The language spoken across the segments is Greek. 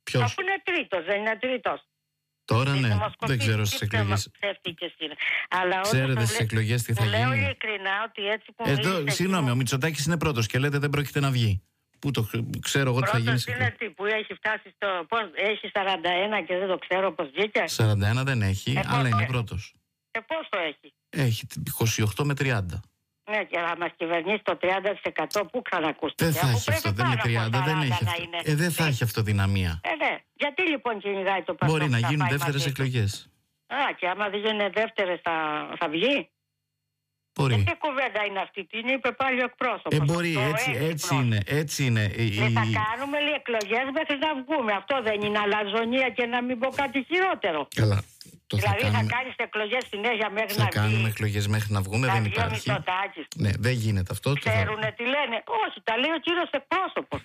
Ποιος? Αφού είναι τρίτος, δεν είναι τρίτος. Τώρα ναι, δεν ξέρω στις εκλογές. Ξέρετε στις εκλογές τι θα γίνει. Λέω ειλικρινά ότι έτσι που εδώ, συγγνώμη, ο Μητσοτάκης είναι πρώτος και λέτε δεν πρόκειται να βγει. Πού το ξέρω εγώ τι θα γίνει. Πρώτος είναι τι, που έχει φτάσει στο... Πώς, έχει 41 και δεν το ξέρω πώς βγήκε. 41 δεν έχει, αλλά είναι πρώτος. Πώς το έχει. Έχει 28 με 30. Ναι, και να μας κυβερνήσει το 30% που ξανακούστε. Δεν θα έχει αυτό, δεν είναι 30, δεν έχει αυτό. Δεν θα έχει αυτοδυναμία. Ναι. Γιατί λοιπόν κυνηγάει το Πασόκ? Μπορεί να γίνουν δεύτερες εκλογές. Και άμα δεν γίνουν δεύτερες θα βγει. Μπορεί. Τι κουβέντα είναι αυτή, την είπε πάλι ο εκπρόσωπος. Μπορεί, έτσι είναι. Θα κάνουμε εκλογές μέχρι να βγούμε. Αυτό δεν είναι αλαζονία και να μην πω κάτι χειρότερο. Καλά. Δηλαδή θα κάνεις εκλογές συνέχεια μέχρι να βγει. Θα κάνουμε εκλογές μέχρι να βγούμε, δεν υπάρχει. Ναι, δεν γίνεται αυτό. Ξέρουνε τι λένε. Όχι, τα λέει ο κύριος εκπρόσωπος.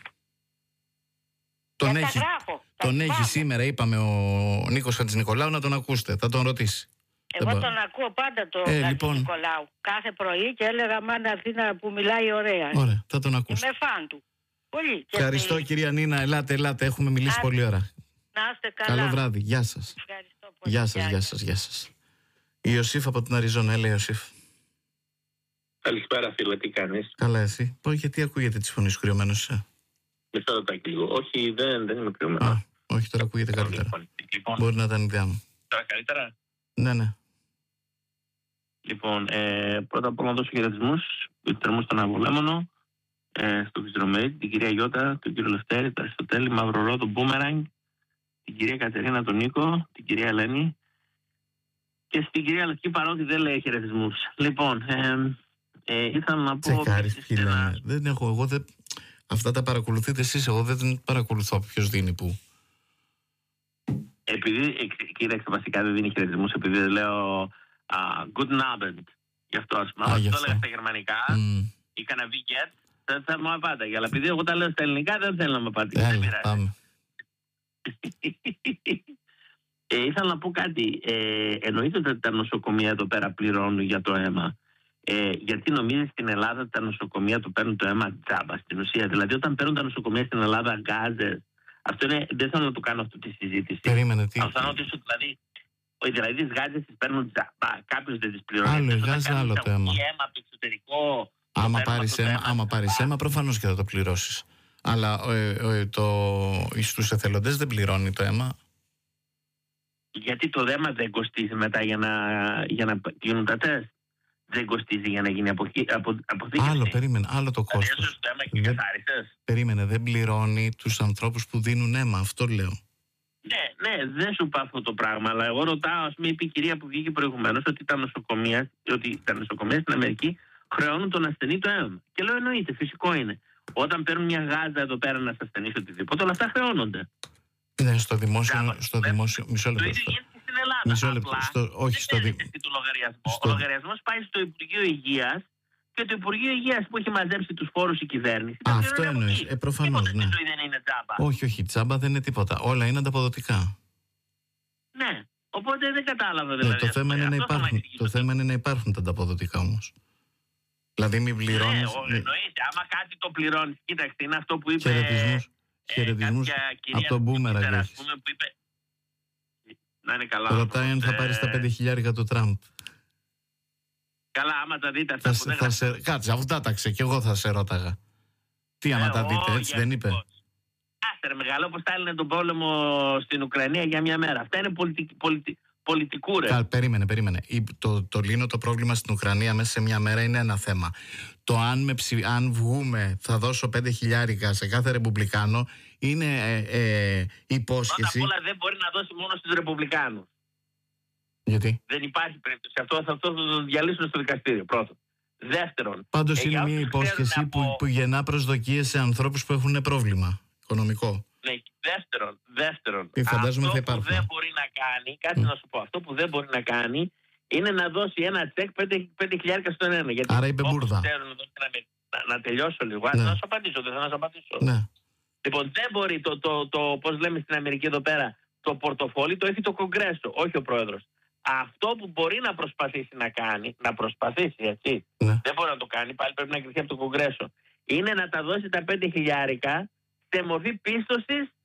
Τον έχει σήμερα, είπαμε, ο Νίκος Χατζηνικολάου να τον ακούσετε. Θα τον ρωτήσει. Εγώ τον ακούω πάντα τον Χατζηνικολάου. Κάθε πρωί και έλεγα μάνα Αθήνα που μιλάει ωραία. Ωραία, θα τον ακούσετε. Είμαι φαν του. Πολύ. Ευχαριστώ κυρία Νίνα, ελάτε. Έχουμε μιλήσει πολύ ώρα. Να είστε καλά. Καλό βράδυ, γεια σας. Ευχαριστώ πολύ. Γεια σας. Η Ιωσήφ από την Αριζόνα, έλα Ιωσήφ. Καλησπέρα φίλε, τι κάνεις? Καλά εσύ. Γιατί ακούγεται τη φωνή σου κρυωμένος? Μισό λεπτάκι λίγο. Όχι, δεν είμαι κρυωμένο. Όχι, τώρα ακούγεται καλύτερα. Λοιπόν, μπορεί να ήταν ιδέα μου. Τώρα καλύτερα? Ναι. Λοιπόν, πρώτα απ' όλα να δώσω χαιρετισμούς στον Αβολέμονο, στον Φυσδρομερή, την κυρία Γιώτα, τον κύριο Λευτέρη, τον Αριστοτέλη, Μαυρορό, τον Μπούμεραγκ, την κυρία Κατερίνα, τον Νίκο, την κυρία Ελένη και στην κυρία Λευκή, παρότι δεν λέει χαιρετισμούς. Λοιπόν, ήθελα να πω... Τσεκάρεις ποιοι λένε. Δεν έχω, εγώ δεν... Αυτά τα παρακολουθείτε εσείς, εγώ δεν παρακολουθώ ποιος δίνει που. Επειδή, κοίταξε, βασικά δεν δίνει χαιρετισμούς, επειδή λέω Guten Abend. Γι' αυτό, ας πούμε, το έλεγα στα γερμανικά ή κανένα Viget, δεν θα με απάνταγε. Αλλά επειδή εγώ τα λέω στα ελληνικά, δεν θέλω να με απάνταγε. Δεν πειράζει. Ήθελα να πω κάτι. Εννοείται ότι τα νοσοκομεία εδώ πέρα πληρώνουν για το αίμα. Γιατί νομίζεις στην Ελλάδα ότι τα νοσοκομεία του παίρνουν το αίμα τζάμπα στην ουσία? Δηλαδή, όταν παίρνουν τα νοσοκομεία στην Ελλάδα γκάζες, αυτό είναι, δεν θέλω να το κάνω αυτή τη συζήτηση. Περίμενε, τι. Αλλά θα ρωτήσω, δηλαδή τις γάζες τις παίρνουν τζάμπα, κάποιος δεν τις πληρώνει. Άλλο η γάζα, άλλο το αίμα. Αίμα από το εξωτερικό. Άμα πάρεις αίμα, προφανώς και θα το πληρώσεις. Αλλά στους εθελοντές δεν πληρώνει το αίμα. Γιατί το αίμα δεν κοστίζει μετά για να γίνουν τα τεστ? Δεν κοστίζει για να γίνει αποθήκευση. Άλλο, περίμενε, άλλο το κόστος. Περίμενε, δεν πληρώνει τους ανθρώπους που δίνουν αίμα, αυτό λέω. Ναι, δεν σου πάω αυτό το πράγμα, αλλά εγώ ρωτάω, ας πούμε, είπε η κυρία που βγήκε προηγουμένως ότι τα νοσοκομεία στην Αμερική χρεώνουν τον ασθενή το αίμα. Και λέω, εννοείται, φυσικό είναι. Όταν παίρνουν μια γάζα εδώ πέρα να σας ασθενήσει οτιδήποτε, όλα αυτά χρεώνονται. Ναι, στο δημόσιο, μισό λεπτό. Στην Ελλάδα. Μισό λεπτό. Ο λογαριασμός πάει στο Υπουργείο Υγείας και το Υπουργείο Υγείας που έχει μαζέψει τους φόρους η κυβέρνηση. Αυτό εννοείς. Προφανώς. Ναι. Δεν είναι τζάμπα. Όχι, τζάμπα δεν είναι τίποτα. Όλα είναι ανταποδοτικά. Ναι. Οπότε δεν κατάλαβα δηλαδή. Το θέμα είναι να υπάρχουν τα ανταποδοτικά όμως. Δηλαδή μην πληρώνεις. Ναι, εννοείται. Άμα κάτι το πληρώνεις, κοίταξε, είναι αυτό που είπε. Χαιρετισμούς από τον Μπούμεραγκ. Να είναι καλά. Ρωτάει αν θα πάρει τα 5.000 του Τραμπ. Καλά, άμα τα δείτε αυτά. Κάτσε, αφού τα έταξε και εγώ θα σε ρώταγα. Τι άμα τα δείτε, έτσι δεν είπε? Άστερ μεγάλο, όπως τα έλεγε τον πόλεμο στην Ουκρανία για μια μέρα. Αυτά είναι πολιτικού ρε. Περίμενε. Το λύνω το πρόβλημα στην Ουκρανία μέσα σε μια μέρα είναι ένα θέμα. Το αν βγούμε θα δώσω 5.000 σε κάθε ρεπουμπλικάνο είναι υπόσχεση. Πρώτα απ' όλα δεν μπορεί να δώσει μόνο στους ρεπουμπλικάνους. Γιατί? Δεν υπάρχει περίπτωση. Αυτό θα το διαλύσουν στο δικαστήριο. Πρώτον. Δεύτερον. Πάντως είναι μια υπόσχεση που γεννά προσδοκίες σε ανθρώπους που έχουν πρόβλημα οικονομικό. Ναι, δεύτερον. Φαντάζομαι θα αυτό που δεν μπορεί να κάνει, κάτι να σου πω, αυτό που δεν μπορεί να κάνει είναι να δώσει ένα τσεκ 5.000 στον ένα. Γιατί άρα είπε μπουρδα. Να τελειώσω λίγο. Ναι. Να σου απαντήσω, δεν θα σου απαντήσω. Ναι. Λοιπόν, δεν μπορεί πώς λέμε στην Αμερική εδώ πέρα, το πορτοφόλι το έχει το Κογκρέσο, όχι ο πρόεδρος. Αυτό που μπορεί να προσπαθήσει να κάνει, έτσι, δεν μπορεί να το κάνει, πάλι πρέπει να κρυθεί από το Κογκρέσο, είναι να τα δώσει τα 5.000 σε μορφή πίστοσης